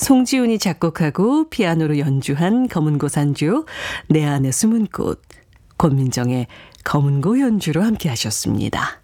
송지훈이 작곡하고 피아노로 연주한 검은고 산주 내 안의 숨은 꽃, 권민정의 검은고 연주로 함께 하셨습니다.